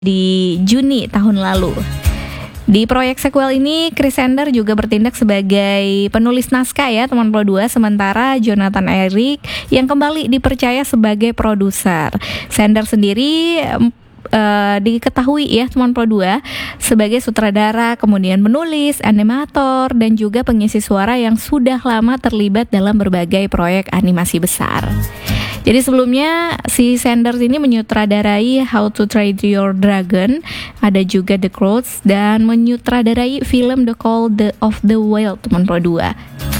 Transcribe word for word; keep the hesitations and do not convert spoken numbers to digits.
di Juni tahun lalu. Di proyek sequel ini, Chris Sander juga bertindak sebagai penulis naskah ya teman Pro dua, sementara Jonathan Eric yang kembali dipercaya sebagai produser. Sander sendiri Uh, diketahui ya teman Pro dua sebagai sutradara, kemudian menulis, animator, dan juga pengisi suara yang sudah lama terlibat dalam berbagai proyek animasi besar. Jadi sebelumnya si Sanders ini menyutradarai How to Train Your Dragon, ada juga The Croods, dan menyutradarai film The Call of the Wild teman Pro dua.